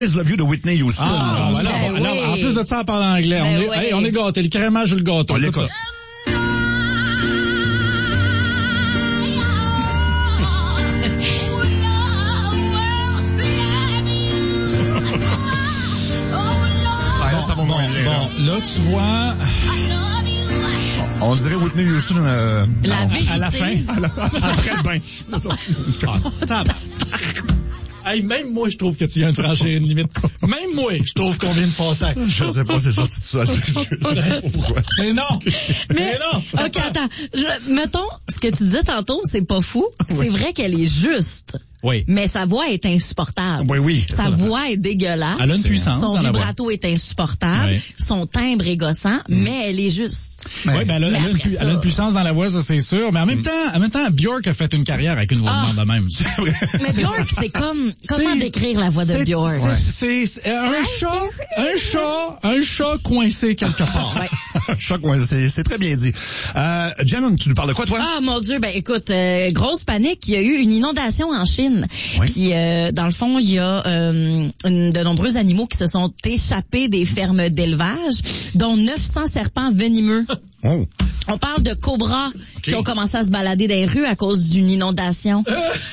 Love You de Whitney Houston. En plus de ça, on parle anglais. On est gâtés. Le crémage sur le gâteau. On l'écoute. Ça va moins là, tu vois... On dirait Whitney Houston à la fin. Après le bain. Hey, même moi, je trouve que tu viens de franchir une limite. Même moi, je trouve qu'on vient de passer. Je sais pas, c'est sorti de ça. Je sais pas pourquoi. Mais non. Mais non. OK, attends. Mettons, ce que tu disais tantôt, c'est pas fou. C'est vrai qu'elle est juste. Oui. Mais sa voix est insupportable. Oui. Sa voix est dégueulasse. Elle a une puissance. Son vibrato est insupportable. Oui. Son timbre est gossant, mais elle est juste. Oui, elle a une puissance dans la voix, ça c'est sûr. Mais en même temps, Björk a fait une carrière avec une voix de même. C'est vrai. Mais Björk, c'est comment décrire la voix de Björk? C'est un chat coincé quelque part. Ouais. Un chat coincé, c'est très bien dit. Jen, tu nous parles de quoi, toi? Ah, mon Dieu, écoute, grosse panique. Il y a eu une inondation en Chine. Oui. Puis, dans le fond, il y a de nombreux animaux qui se sont échappés des fermes d'élevage, dont 900 serpents venimeux. Oh. On parle de cobras qui ont commencé à se balader dans les rues à cause d'une inondation.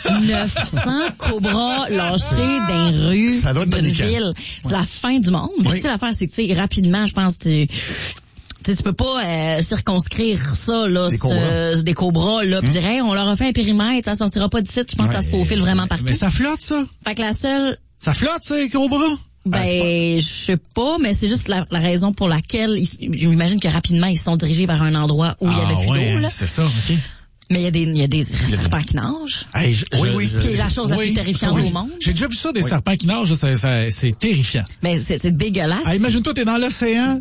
900 cobras lâchés dans les rues d'une ville. C'est la fin du monde. Oui. Tu sais, l'affaire, c'est que, tu sais, rapidement, je pense, tu peux pas circonscrire ça, là, des cobras, là, pis dire, hey, on leur a fait un périmètre, ça sortira pas d'ici. Je pense que ça se faufile vraiment partout. Mais ça flotte, ça. Fait que la seule... Ça flotte, ça, les cobras? Je sais pas, mais c'est juste la raison pour laquelle, j'imagine que rapidement, ils se sont dirigés vers un endroit où il y avait plus d'eau, là. C'est ça, OK. Mais il y a des serpents qui nagent. Hey, oui. Ce qui est la chose la plus terrifiante au monde. J'ai déjà vu ça, des serpents qui nagent, c'est terrifiant. Mais c'est dégueulasse. Ah, imagine-toi, t'es dans l'océan,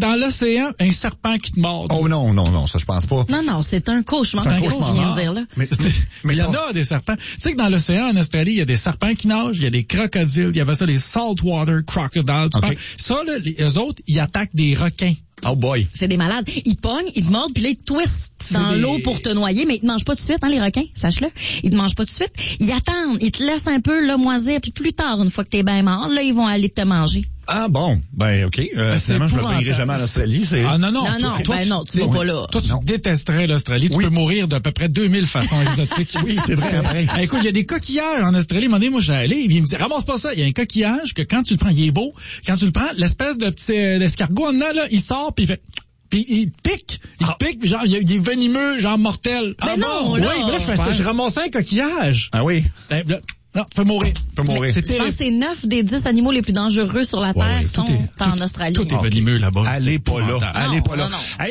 un serpent qui te mord. Oh non, ça je pense pas. Non, c'est un cauchemar. C'est ce qu'il vient de dire là. Mais il y en a des serpents. Tu sais que dans l'océan, en Australie, il y a des serpents qui nagent, il y a des crocodiles, il y avait ça, les saltwater crocodiles. Okay. Ça, là, eux autres, ils attaquent des requins. Oh boy. C'est des malades. Ils te pognent, ils te mordent, puis là, ils te twistent dans l'eau pour te noyer, mais ils te mangent pas tout de suite, les requins, sache-le. Ils te mangent pas tout de suite. Ils attendent, ils te laissent un peu, là, moisir, puis plus tard, une fois que t'es bien mort, là, ils vont aller te manger. Ah bon, OK. Finalement, je me payerai jamais en Australie. Ah non, tu vas pas là. Toi, tu détesterais l'Australie. Tu peux mourir d'à peu près 2000 façons exotiques. Oui, c'est vrai. Écoute, il y a des coquillages en Australie. Moi, j'allais aller, il me dit, ramasse pas ça. Il y a un coquillage que quand tu le prends, il est beau. Quand tu le prends, l'espèce de petit escargot en dedans, là, il sort puis il fait... Puis il pique, genre il est venimeux, genre mortel. Mais non, là. Oui, mais là je ramassais un coquillage. Ah oui. Non, peut mourir. C'est terrible. Je pense que c'est 9 des 10 animaux les plus dangereux sur la Terre qui sont en Australie. Tout est venimeux là-bas. Allez pas là. Hey,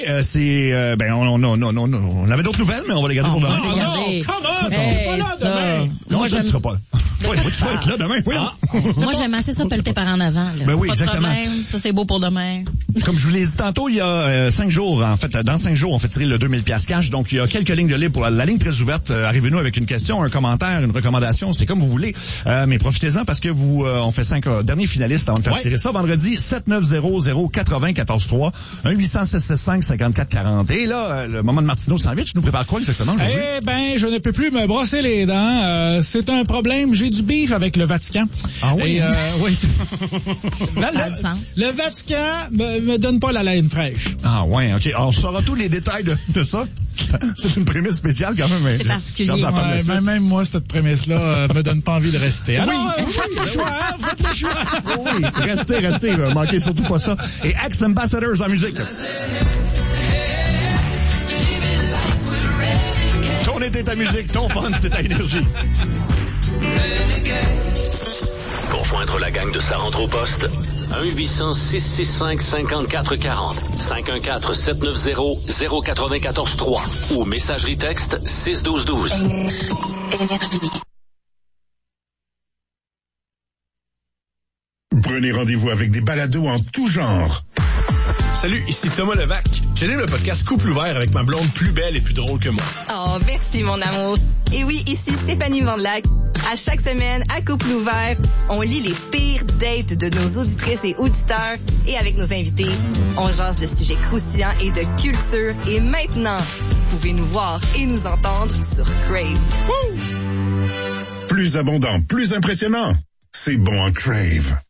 on avait d'autres nouvelles, mais on va les garder pour demain. Moi, je ne serai pas. Faut être là demain. Moi, j'aime assez ça pelleter par en avant. Ben oui, exactement. Ça, c'est beau pour demain. Comme je vous l'ai dit tantôt, il y a 5 jours, en fait, dans 5 jours, on fait tirer le 2000$ cash. Donc, il y a quelques lignes de libre pour la ligne très ouverte. Arrivez-nous avec une question, un commentaire, une recommandation. C'est comme vous voulez. Mais profitez-en parce que on fait 5 derniers finalistes avant de faire tirer ça. Vendredi, 7900-80-14-3, 1-800-665-5440. Et là, le moment de Martineau s'en vite. Tu nous prépares quoi exactement aujourd'hui? Eh ben, je ne peux plus me brosser les dents. C'est un problème. J'ai du beef avec le Vatican. Ah oui? Et, oui. Ça a du sens. Le Vatican me donne pas la laine fraîche. Ah ouais, OK. Alors, on saura tous les détails de ça. C'est une prémisse spéciale quand même. Mais c'est particulier. Même moi, cette prémisse-là me donne pas envie de rester. Alors, faites le choix. Oui, restez. Manquez surtout pas ça. Et Ex-Ambassadors en musique. Ton été, ta musique, ton fun, c'est ta énergie. Pour joindre la gang de Sa rentre au poste, 1-800-665-5440, 514-790-094-3 ou messagerie texte 61212. Prenez rendez-vous avec des balados en tout genre. Salut, ici Thomas Levac. J'anime le podcast Couple ouvert avec ma blonde plus belle et plus drôle que moi. Oh, merci mon amour. Et oui, ici Stéphanie Vandelac. À chaque semaine, à Couple ouvert, on lit les pires dates de nos auditrices et auditeurs. Et avec nos invités, on jase de sujets croustillants et de culture. Et maintenant, vous pouvez nous voir et nous entendre sur Crave. Woo! Plus abondant, plus impressionnant. C'est bon en Crave.